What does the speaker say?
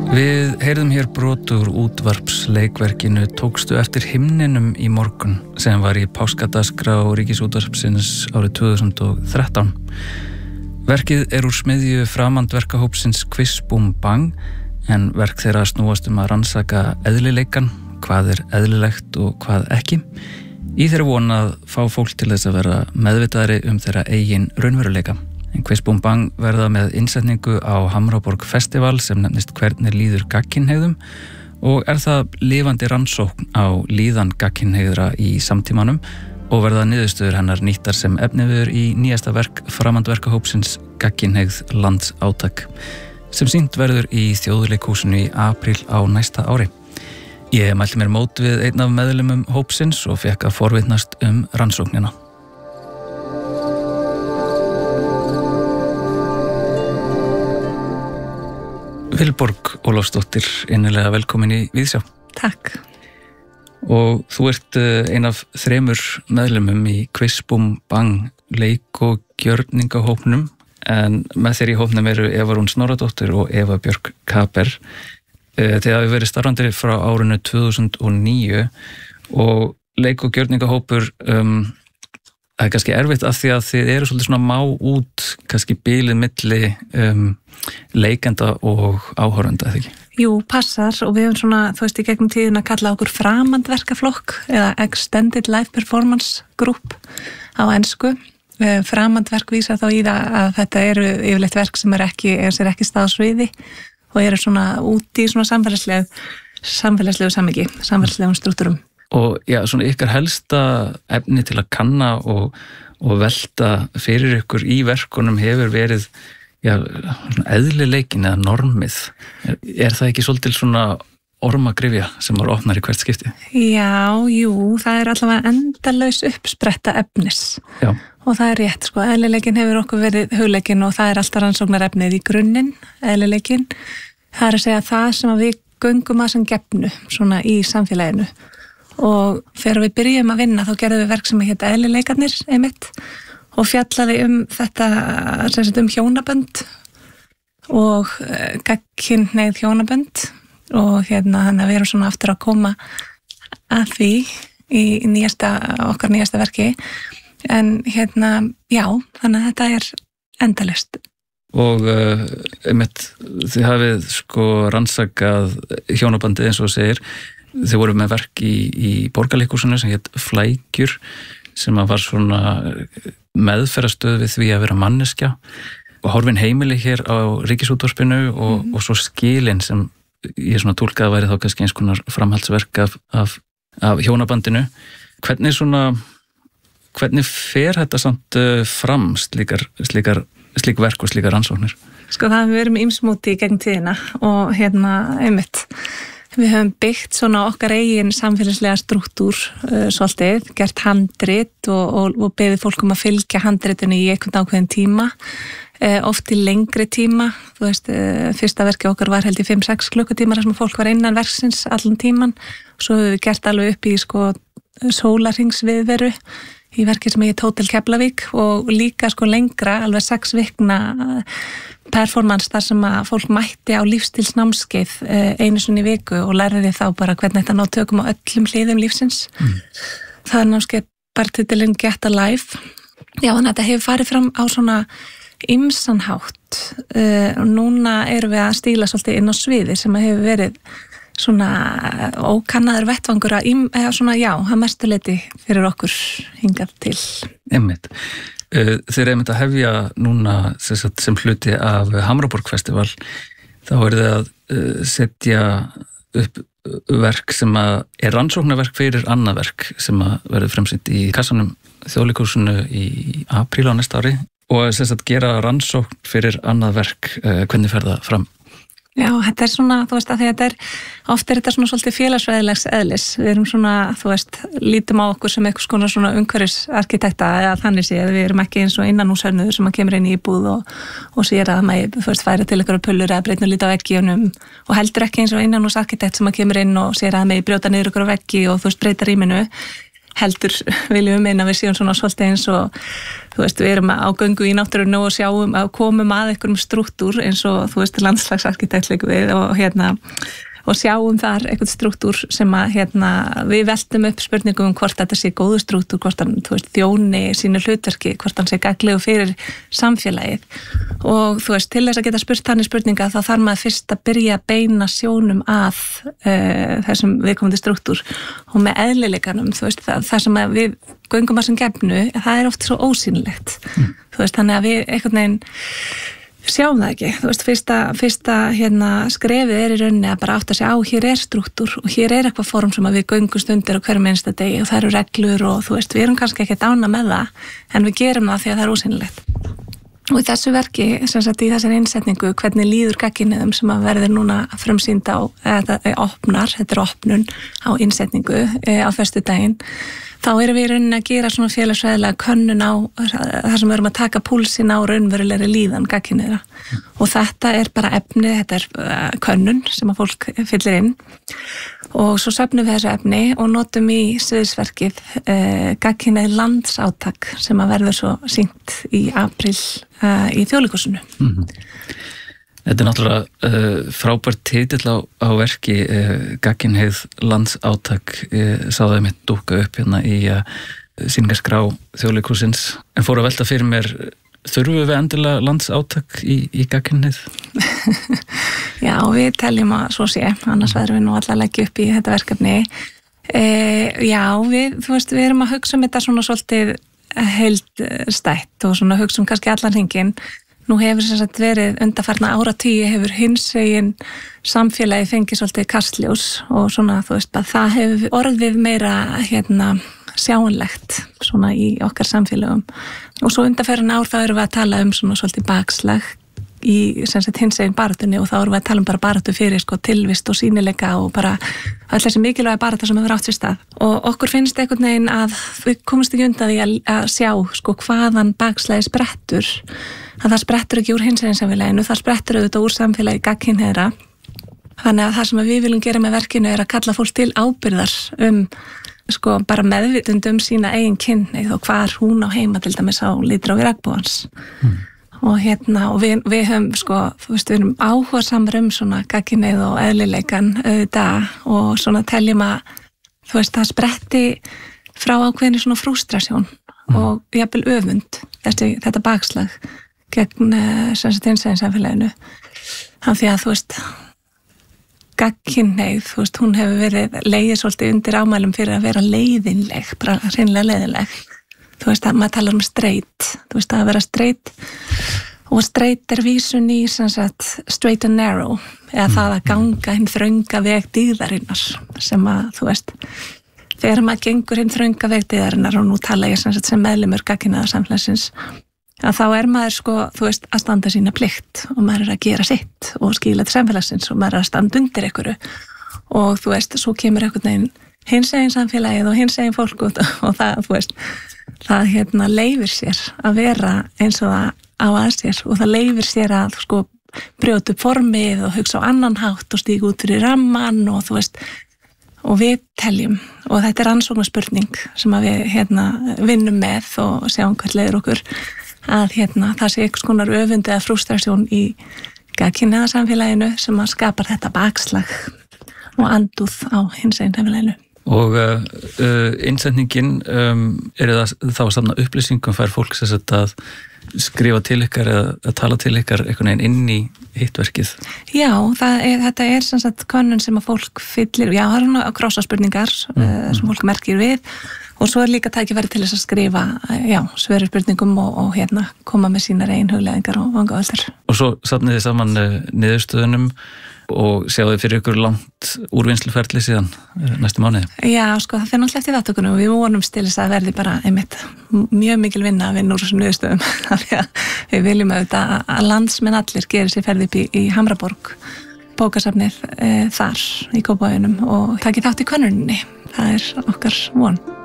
Við heyrðum hér brot úr útvarpsleikverkinu Tókstu eftir himninum í morgun sem var í páskadagskrá Ríkisútvarpsins árið 2013. Verkið úr smiðju framhandverkahópsins Quiz Búm Bang en verk þeirra snúast að rannsaka eðlileikan, hvað eðlilegt og hvað ekki, í þeirra von að fá fólk til þess að vera meðvitaðri þeirra eigin raunveruleika. En Quiz Búm Bang verða með innsetningu á Hamraborg Festival sem nefnist Hvernig líður gagnkynhneigðum og það lifandi rannsókn á líðan gagnkynhneigðra í samtímanum og verða niðurstöður hennar nýttar sem efniviður í nýjasta verk framhandverkahópsins Gagnkynhneigð landsátak sem sýnt verður í Þjóðleikhúsinu í apríl á næsta ári. Ég mælti mér mót við einn af meðlimum hópsins og fékk að forvitnast rannsóknina. Vilborg Ólafsdóttir, innilega velkomin í Víðsjá. Takk. Og þú ert ein af 3 meðlimum í Quiz Búm Bang leik- og gjörningahópnum en með þeir í hópnum eru Eva Rún Snorradóttir og Eva Björk Kaper. Þið hafi verið starfandi frá árinu 2009 og leik- og gjörningahópur það kannski erfitt af því að þið eru svolítið svona má út kannski bilið milli leikenda og áhorfenda, eða ekki? Jú, passar og við höfum svona, þú veist, í gegnum tíðin að kalla okkur framhandverkaflokk eða Extended Live Performance Group á ensku. Framhandverk vísar þá í það að þetta eru yfirleitt verk sem sér ekki stað á sviði og eru svona úti í svona samfélagslegu samhengi, samfélagslegum strúktúrum. Og já, svona ykkar helsta efni til að kanna og velta fyrir ykkur í verkunum hefur verið svona eðlileikin eða normið. Það ekki svolítið svona ormagrifja sem var opnar í hvert skipti? Já, jú, það allavega endalaus uppspretta efnis. Já. Og það rétt, sko, eðlileikin hefur okkur verið hugleikin og það alltaf rannsóknar efnið í grunninn, eðlileikin. Það að segja það sem við göngum að sem gefnu, svona í samfélaginu. Og þegar við byrjum að vinna þá gerðum við verk sem hétt eðlileikarnir einmitt og fjallaði þetta hjónabönd og gagnkynhneigð hjónabönd og þannig að við erum svona aftur að koma að því í okkar nýjasta verki en já, þannig að þetta endalaust. Og einmitt þið hafið sko rannsakað hjónabandið eins og segir. Þið voru með verk í Borgarleikhúsinu sem hétt Flækjur sem var svona meðferðastöð við því að vera manneskja og horfin heimili hér á Ríkisútvarpinu og svo Skilin sem ég svona túlkaði væri þá kannski eins konar framhaldsverk af hjónabandinu. Hvernig fer þetta samt fram slík verk og slíkar rannsóknir? Sko það við erum ýmsmúti í gegn tíðina og einmitt. Við höfum byggt svona okkar eigin samfélagslega strúktúr svolítið, gert handrit og beðið fólk að fylgja handritinu í einhvern ákveðin tíma, oft í lengri tíma. Þú veist, fyrsta verkið okkar var held í 5-6 klukkutímar þar sem fólk var innan verksins allan tíman. Svo höfum við gert alveg upp í sólarhringsviðveru í verkið sem heitir Hótel Keflavík og líka lengra, alveg 6 vikna performance þar sem að fólk mætti á lífstílsnámskeið einu sinni í viku og lærði þá bara hvernig þetta ná tökum á öllum hliðum lífsins. Það námskeið bara titilinn Get Alive. Já, þannig að þetta hefur farið fram á svona ýmsan hátt og núna erum við að stíla svolítið inn á sviði sem að hefur verið svona ókannaður vettvangur að mestuleyti fyrir okkur hingað til. Einmitt. Þeir einmitt að hefja núna sem hluti af Hamraborg Festival þá þið að setja upp verk sem að rannsóknarverk fyrir annað verk sem að verður fremsýnt í kassanum Þjóðleikhúsinu í apríl á næsta ári og gera rannsókn fyrir annað verk. Hvernig fer það fram? Já, þetta svona, þú veist, að því að oft þetta svona svolítið félagsfræðilegs eðlis. Við erum svona, þú veist, lítum á okkur sem einhvers konar svona umhverfisarkitekta eða þannig séð, við erum ekki eins og innanhúshönnuður sem að kemur inn í íbúð og sér að maður, þú veist, færa til einhverja pullur eða breytna lítið á veggjunum og heldur ekki eins og innanhúsarkitekt sem að kemur inn og sér að maður brjóta niður einhverja veggi og þú veist, breyta rýminu. heldur viljum meina við séum svona svolítið eins og þú veist, við erum á göngu í náttúrunni og sjáum að komum að einhverjum strúktúr eins og þú veist landslagsarkitekt leikum við og sjáum þar einhvern strúktúr sem að við veltum upp spurningum hvort þetta sé góðu strúktúr, hvort hann þjóni sínu hlutverki, hvort hann sé gagnlegu fyrir samfélagið og þú veist, til þess að geta spurt hann í spurninga þá þarf maður fyrst að byrja að beina sjónum að þessum viðkomandi strúktúr og með eðlileikanum, þú veist, það sem að við göngum að sem gefnu, það er oft svo ósýnilegt, þú veist, þannig að við einhvern veginn sjáum það ekki, þú veist, fyrsta skrefið í rauninni að bara átta sig á, hér er strúktúr og hér er eitthvað form sem að við göngumst undir á hverjum einsta degi og það eru reglur og þú veist, við erum kannski ekki ána með það, en við gerum það því að það er ósýnilegt. Og í þessu verki, sem sagt í þessari innsetningu, hvernig líður gagginniðum sem að verður núna frumsýnd á, þetta er opnun á innsetningu á föstudaginn, þá erum við í rauninni að gera svona félagsfræðilega könnun á það sem við erum að taka púlsinn á raunverulegri líðan gagnkynhneigðra og þetta er bara efni, þetta er könnun sem að fólk fyllir inn og svo söfnum við þessu efni og notum í sviðsverkið gagnkynhneigð landsátak sem að verður svo sýnt í apríl í Þjóðleikhúsinu. Þetta er náttúrulega frábært titill á verki gagnkynhneigð landsátak sá það mitt dúkka upp í sýningarskrá Þjóðleikhússins en fór að velta fyrir mér þurfum við endilega landsátak í gagnkynhneigð? Já, við teljum að svo sé, annars verðum við nú alltaf að leggja upp í þetta verkefni. Já, við erum að hugsa þetta svona svolítið heildstætt og svona hugsa kannski allan hringinn. Nú hefur sem sagt verið undanfarna áratugi hefur hinsegin samfélagi fengið svolítið kastljós og svona þú veist að það hefur orðið meira sjáanlegt svona í okkar samfélagum og svo undanfarin ár þá erum við að tala svona svolítið bakslag í sem sagt hinsegin baráttunni og þá erum við að tala bara baráttu fyrir tilvist og sýnileika og bara öll þessi mikilvæga baráttu sem hefur átt sér stað og okkur finnst einhvern veginn að við komumst ekki undan því að sjá hvaðan bakslagi sprettur að það sprettur ekki úr hinsegin samfélaginu, það sprettur auðvitað úr samfélagi gagnkynhneigðra. Þannig að það sem við viljum gera með verkinu er að kalla fólk til ábyrgðar bara meðvitund sína eigin kynhneigð og hvar hún á heima til dæmis á litrófi regnbogans. Og og við höfum við erum áhugasamur svona gagnkynhneigð og eðlileikan auðvitað og svona teljum að það spretti frá ákveðinni svona frústrasjón og jafnvel öfund þetta bakslag gegn hinsegin samfélaginu. Þannig að gagnkynhneigð, hún hefur verið legið svolítið undir ámælum fyrir að vera leiðinleg, bara hreinlega leiðinleg. Að maður talar straight, að vera straight og straight er vísun í straight and narrow, eða það að ganga hinn þrönga veg dýrðarinnar sem að þegar maður gengur hinn þrönga veg dýrðarinnar og nú tala ég sem meðlimur gagnkynhneigða samfélagsins að þá er maður að standa sína plikt og maður er að gera sitt og skila til samfélagsins og maður er að standa undir einhverju og svo kemur einhvern veginn hinsegin samfélagið og hinsegin fólk og það leifir sér að vera eins og það á að sér og það leifir sér að brjóta upp formið og hugsa á annan hátt og stíga út fyrir ramman og og við teljum og þetta er rannsóknarspurning sem að við vinnum með og sjáum hvert leiðir okkur að það sé einhvers konar öfundi eða frústrasjón í gagnkynhneigða samfélaginu sem að skapar þetta bakslag og andúð á hinsegin samfélaginu. Og innsetningin það þá að safna upplýsingum fær fólk að skrifa til ykkar eða tala til ykkar einhvern veginn inn í hittverkið? Já, þetta er sem sagt könnun sem að fólk fyllir, já, það er svona krossaspurningar sem fólk merkir við og svo er líka tækifæri til þess að skrifa, já, svöru spurningum og koma með sínar eigin hugleiðingar og vangaveldur. Og svo safnið þið saman niðurstöðunum og sjáðu þið fyrir ykkur langt úrvinnsluferli síðan næstu mánuði? Já, það fyrir náttúrulega eftir þáttökunum og við vonumst til þess að verði bara mjög mikil vinna að vinna úr þessum niðurstöðum. Þannig að við viljum auðvitað að landsmenn allir gerir sér ferði upp í Hamraborg, bókasafnið þar í Kópavoginum og taki þátt í könnuninni. Það er okkar von.